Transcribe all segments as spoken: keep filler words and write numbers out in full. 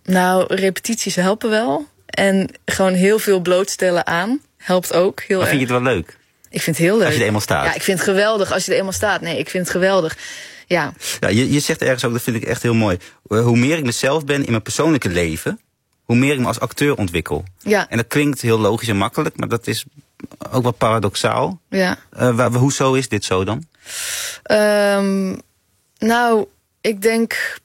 Nou, repetities helpen wel. En gewoon heel veel blootstellen aan helpt ook heel maar erg. vind je het wel leuk? Ik vind het heel leuk. Als je er eenmaal staat? Ja, ik vind het geweldig als je er eenmaal staat. Nee, ik vind het geweldig. Ja. Ja, je, je zegt ergens ook, dat vind ik echt heel mooi. Hoe meer ik mezelf ben in mijn persoonlijke leven, hoe meer ik me als acteur ontwikkel. Ja. En dat klinkt heel logisch en makkelijk, maar dat is ook wat paradoxaal. Ja. Uh, waar, hoezo is dit zo dan? Um, nou, ik denk...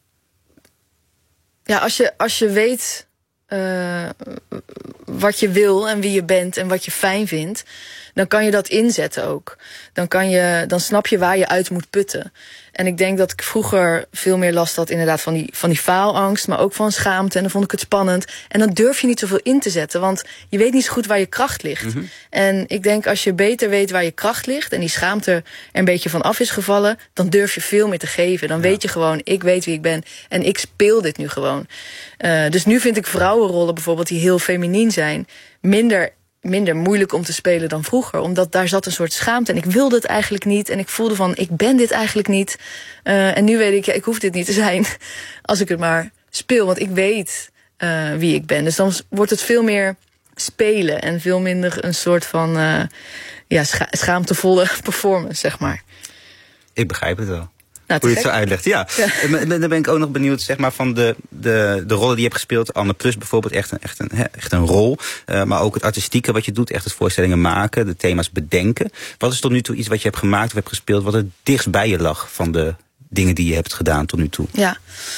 Ja, als je, als je weet uh, wat je wil en wie je bent en wat je fijn vindt, dan kan je dat inzetten ook. Dan, kan je, dan snap je waar je uit moet putten. En ik denk dat ik vroeger veel meer last had inderdaad van die, van die faalangst, maar ook van schaamte. En dan vond ik het spannend. En dan durf je niet zoveel in te zetten, want je weet niet zo goed waar je kracht ligt. Mm-hmm. En ik denk als je beter weet waar je kracht ligt en die schaamte er een beetje van af is gevallen, dan durf je veel meer te geven. Dan ja. weet je gewoon, ik weet wie ik ben en ik speel dit nu gewoon. Uh, dus nu vind ik vrouwenrollen bijvoorbeeld die heel feminien zijn minder minder moeilijk om te spelen dan vroeger. Omdat daar zat een soort schaamte. En ik wilde het eigenlijk niet. En ik voelde van, ik ben dit eigenlijk niet. Uh, en nu weet ik, ja, ik hoef dit niet te zijn. Als ik het maar speel. Want ik weet uh, wie ik ben. Dus dan wordt het veel meer spelen. En veel minder een soort van uh, ja, scha- schaamtevolle performance, zeg maar. Ik begrijp het wel. Nou, hoe je het zo uitlegt, ja. ja. En dan ben ik ook nog benieuwd, zeg maar, van de, de, de rollen die je hebt gespeeld. Anne Plus bijvoorbeeld, echt een, echt een, echt een rol. Uh, maar ook het artistieke wat je doet, echt het voorstellingen maken, de thema's bedenken. Wat is tot nu toe iets wat je hebt gemaakt of hebt gespeeld, wat het dichtst bij je lag van de dingen die je hebt gedaan tot nu toe? Ja,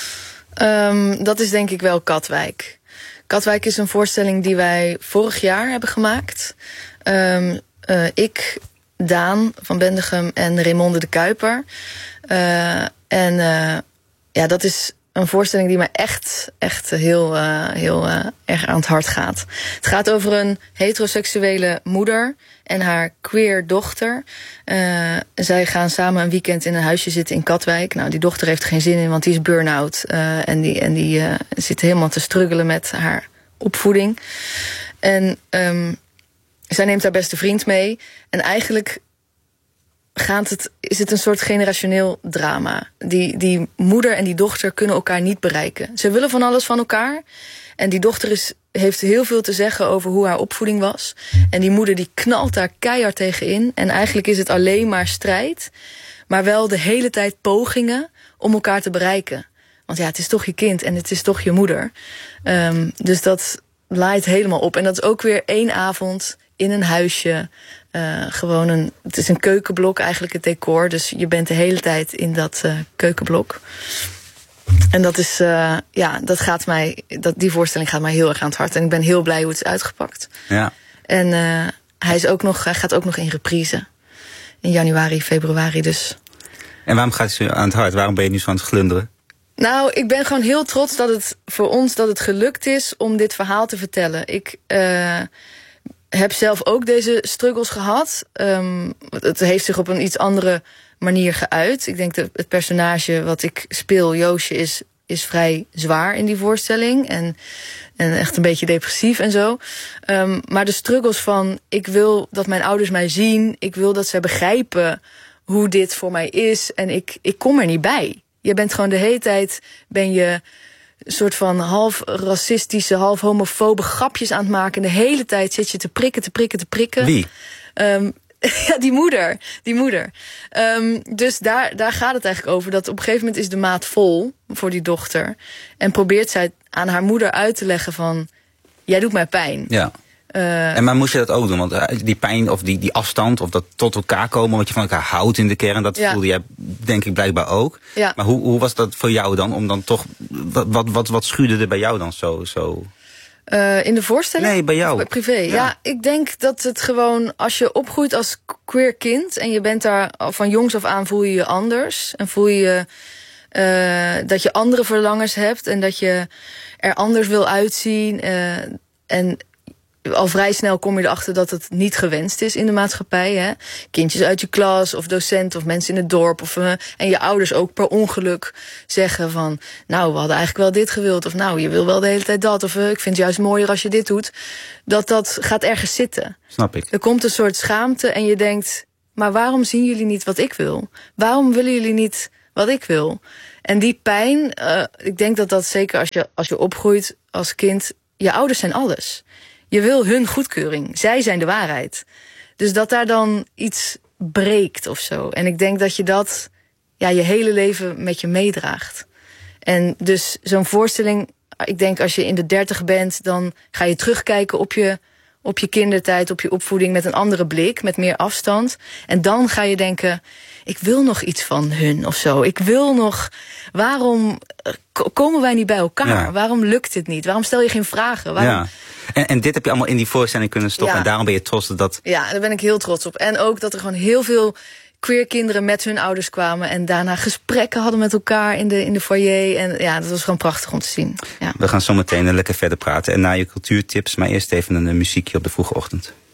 um, dat is denk ik wel Katwijk. Katwijk is een voorstelling die wij vorig jaar hebben gemaakt. Um, uh, ik, Daan van Bendegem en Raymonde de Kuiper. Uh, en uh, ja, dat is een voorstelling die me echt, echt heel, uh, heel uh, erg aan het hart gaat. Het gaat over een heteroseksuele moeder en haar queer dochter. Uh, zij gaan samen een weekend in een huisje zitten in Katwijk. Nou, die dochter heeft er geen zin in, want die is burn-out. Uh, en die, en die uh, zit helemaal te struggelen met haar opvoeding. En um, zij neemt haar beste vriend mee. En eigenlijk gaat het, is het een soort generationeel drama. Die, die moeder en die dochter kunnen elkaar niet bereiken. Ze willen van alles van elkaar. En die dochter is, heeft heel veel te zeggen over hoe haar opvoeding was. En die moeder die knalt daar keihard tegenin. En eigenlijk is het alleen maar strijd. Maar wel de hele tijd pogingen om elkaar te bereiken. Want ja, het is toch je kind en het is toch je moeder. Um, dus dat laait helemaal op. En dat is ook weer één avond in een huisje. Uh, gewoon een, het is een keukenblok eigenlijk, het decor. Dus je bent de hele tijd in dat uh, keukenblok. En dat is, uh, ja, dat gaat mij, dat, die voorstelling gaat mij heel erg aan het hart. En ik ben heel blij hoe het is uitgepakt. Ja. En uh, hij, is ook nog, hij gaat ook nog in reprise. In januari, februari dus. En waarom gaat het aan het hart? Waarom ben je nu zo aan het glunderen? Nou, ik ben gewoon heel trots dat het voor ons dat het gelukt is om dit verhaal te vertellen. Ik uh, heb zelf ook deze struggles gehad. Um, het heeft zich op een iets andere manier geuit. Ik denk dat het personage wat ik speel, Joosje, is, is vrij zwaar in die voorstelling. En, en echt een beetje depressief en zo. Um, maar de struggles van, ik wil dat mijn ouders mij zien. Ik wil dat zij begrijpen hoe dit voor mij is. En ik, ik kom er niet bij. Je bent gewoon de hele tijd, ben je een soort van half racistische, half homofobe grapjes aan het maken. De hele tijd zit je te prikken, te prikken, te prikken. Wie? Um, ja, die moeder. Die moeder. Um, dus daar, daar gaat het eigenlijk over. Dat op een gegeven moment is de maat vol voor die dochter. En probeert zij aan haar moeder uit te leggen van, jij doet mij pijn. Ja. Uh, en maar moest je dat ook doen? Want die pijn of die, die afstand of dat tot elkaar komen, wat je van elkaar houdt in de kern, dat ja. voelde jij denk ik blijkbaar ook. Ja. Maar hoe, hoe was dat voor jou dan? Om dan toch, wat, wat, wat, wat schuurde er bij jou dan zo? zo? Uh, in de voorstelling? Nee, bij jou. Bij privé. Ja. ja, ik denk dat het gewoon, als je opgroeit als queer kind en je bent daar van jongs af aan, voel je je anders. En voel je uh, dat je andere verlangens hebt en dat je er anders wil uitzien. Uh, en al vrij snel kom je erachter dat het niet gewenst is in de maatschappij. Hè? Kindjes uit je klas of docenten of mensen in het dorp. Of, uh, en je ouders ook per ongeluk zeggen van, nou, we hadden eigenlijk wel dit gewild. Of nou, je wil wel de hele tijd dat. Of uh, ik vind het juist mooier als je dit doet. Dat dat gaat ergens zitten. Snap ik. Er komt een soort schaamte en je denkt, maar waarom zien jullie niet wat ik wil? Waarom willen jullie niet wat ik wil? En die pijn, uh, ik denk dat dat zeker als je, als je opgroeit als kind, je ouders zijn alles. Je wil hun goedkeuring. Zij zijn de waarheid. Dus dat daar dan iets breekt of zo. En ik denk dat je dat ja, je hele leven met je meedraagt. En dus zo'n voorstelling, ik denk als je in de dertig bent, dan ga je terugkijken op je, op je kindertijd, op je opvoeding met een andere blik, met meer afstand. En dan ga je denken, ik wil nog iets van hun of zo. Ik wil nog, waarom komen wij niet bij elkaar? Ja. Waarom lukt het niet? Waarom stel je geen vragen? Waarom... Ja. En, en dit heb je allemaal in die voorstelling kunnen stoppen. Ja. En daarom ben je trots dat... Ja, daar ben ik heel trots op. En ook dat er gewoon heel veel queer kinderen met hun ouders kwamen en daarna gesprekken hadden met elkaar in de, in de foyer. En ja, dat was gewoon prachtig om te zien. Ja. We gaan zo meteen lekker verder praten en na je cultuurtips. Maar eerst even een muziekje op de vroege ochtend.